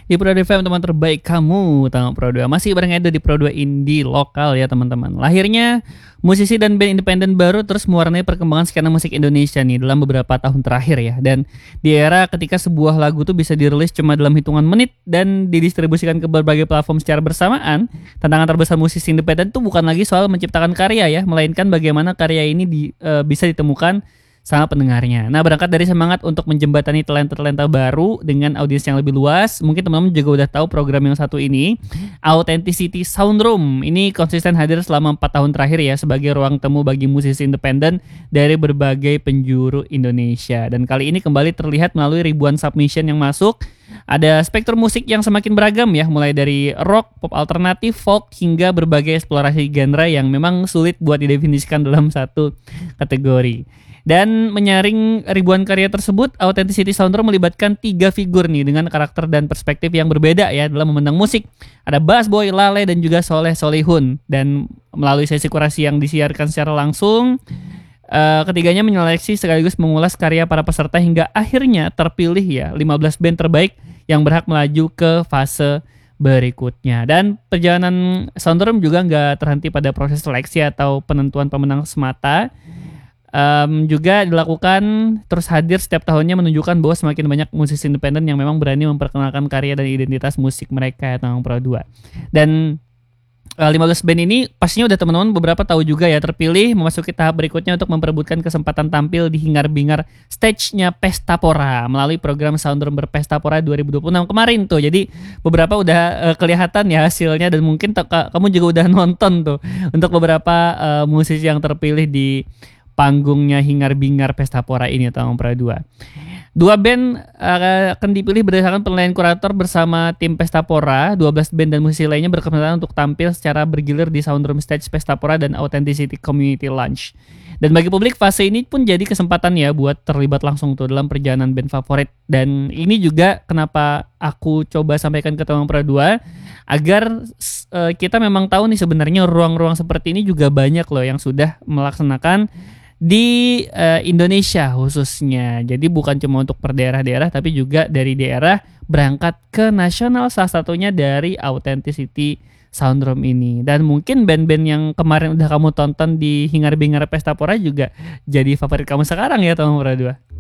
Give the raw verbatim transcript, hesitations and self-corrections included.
Di Pro dua F M, teman terbaik kamu, Tama Pro dua. Masih bareng Edo di Pro dua Indie lokal ya teman-teman. Lahirnya musisi dan band independen baru terus mewarnai perkembangan skena musik Indonesia nih dalam beberapa tahun terakhir ya. Dan di era ketika sebuah lagu tuh bisa dirilis cuma dalam hitungan menit dan didistribusikan ke berbagai platform secara bersamaan, tantangan terbesar musisi independen tuh bukan lagi soal menciptakan karya ya, melainkan bagaimana karya ini di, e, bisa ditemukan sama pendengarnya. Nah, berangkat dari semangat untuk menjembatani talenta-talenta baru dengan audiens yang lebih luas, mungkin teman-teman juga udah tahu program yang satu ini, Authenticity Soundroom. Ini konsisten hadir selama empat tahun terakhir ya sebagai ruang temu bagi musisi independen dari berbagai penjuru Indonesia. Dan kali ini kembali terlihat melalui ribuan submission yang masuk. Ada spektrum musik yang semakin beragam ya, mulai dari rock, pop alternatif, folk, hingga berbagai eksplorasi genre yang memang sulit buat didefinisikan dalam satu kategori. Dan menyaring ribuan karya tersebut, Authenticity Soundroom melibatkan tiga figur nih dengan karakter dan perspektif yang berbeda ya dalam memandang musik. Ada Bass Boy, Lale, dan juga Soleh Solihun. Dan melalui sesi kurasi yang disiarkan secara langsung, uh, ketiganya menyeleksi sekaligus mengulas karya para peserta hingga akhirnya terpilih ya lima belas band terbaik yang berhak melaju ke fase berikutnya. Dan perjalanan Soundroom juga nggak terhenti pada proses seleksi atau penentuan pemenang semata. Um, juga dilakukan terus hadir setiap tahunnya, menunjukkan bahwa semakin banyak musisi independen yang memang berani memperkenalkan karya dan identitas musik mereka ya Tama Pro dua. Dan uh, lima belas band ini pastinya udah teman-teman beberapa tahu juga ya terpilih memasuki tahap berikutnya untuk memperebutkan kesempatan tampil di hingar-bingar stage-nya Pestapora melalui program Soundroom Berpestapora dua ribu dua puluh enam kemarin tuh. Jadi beberapa udah uh, kelihatan ya hasilnya, dan mungkin te- kamu juga udah nonton tuh untuk beberapa uh, musisi yang terpilih di panggungnya hingar-bingar Pestapora ini tahun Pro dua. Dua band uh, akan dipilih berdasarkan penilaian kurator bersama tim Pestapora. dua belas band dan musisi lainnya berkesempatan untuk tampil secara bergilir di Soundroom Stage Pestapora dan Authenticity Community Launch. Dan bagi publik, fase ini pun jadi kesempatan ya buat terlibat langsung tuh dalam perjalanan band favorit. Dan ini juga kenapa aku coba sampaikan ke Tama Pro dua, agar uh, kita memang tahu nih sebenarnya ruang-ruang seperti ini juga banyak loh yang sudah melaksanakan di uh, Indonesia khususnya. Jadi bukan cuma untuk per daerah-daerah, tapi juga dari daerah berangkat ke nasional, salah satunya dari Authenticity Soundroom ini. Dan mungkin band-band yang kemarin udah kamu tonton di hingar-bingar Pestapora juga jadi favorit kamu sekarang ya Tama Pro dua.